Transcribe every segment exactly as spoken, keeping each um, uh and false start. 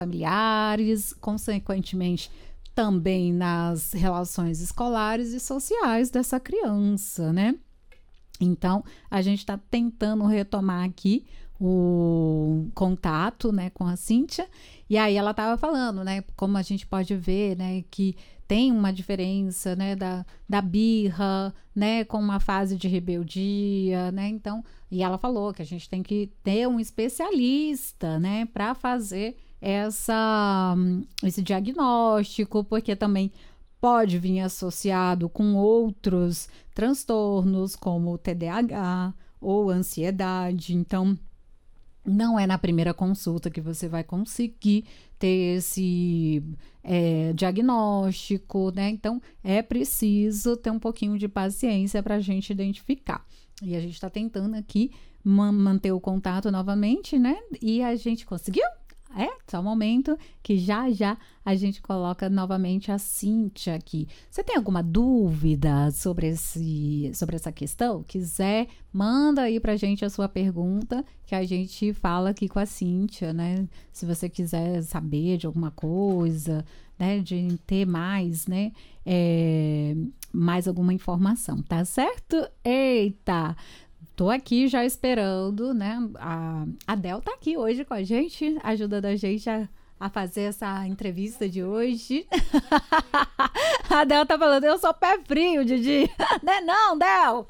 familiares, consequentemente também nas relações escolares e sociais dessa criança, né? Então, a gente está tentando retomar aqui o contato, né, com a Cíntia, e aí ela estava falando, né, como a gente pode ver, né, que tem uma diferença, né, da, da birra, né, com uma fase de rebeldia, né, então, e ela falou que a gente tem que ter um especialista, né, para fazer essa, esse diagnóstico, porque também pode vir associado com outros transtornos, como o T D A H ou ansiedade. Então, não é na primeira consulta que você vai conseguir ter esse é, diagnóstico, né? Então, é preciso ter um pouquinho de paciência para a gente identificar. E a gente está tentando aqui manter o contato novamente, né? E a gente conseguiu? É, só um momento que já já a gente coloca novamente a Cíntia aqui. Você tem alguma dúvida sobre, esse, sobre essa questão? Quiser, manda aí pra gente a sua pergunta, que a gente fala aqui com a Cíntia, né? Se você quiser saber de alguma coisa, né? De ter mais, né? É, mais alguma informação, tá certo? Eita! Tô aqui já esperando, né? A, a Del tá aqui hoje com a gente, ajudando a gente a, a fazer essa entrevista de hoje. A Del tá falando, eu sou pé frio, Didi. Né não, Del?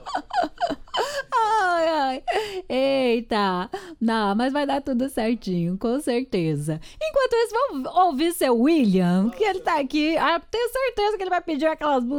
Ai, ai. Eita. Não, mas vai dar tudo certinho, com certeza. Enquanto isso, vamos ouvir seu William, que ele tá aqui. Ah, tenho certeza que ele vai pedir aquelas músicas